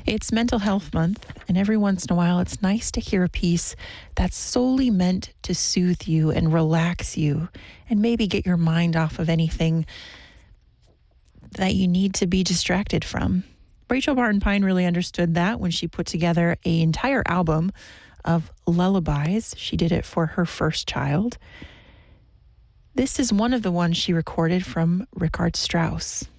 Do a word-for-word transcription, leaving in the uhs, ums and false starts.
It's Mental Health Month, and every once in a while, it's nice to hear a piece that's solely meant to soothe you and relax you and maybe get your mind off of anything that you need to be distracted from. Rachel Martin Pine really understood that when she put together an entire album of lullabies. She did it for her first child. This is one of the ones she recorded from Richard Strauss.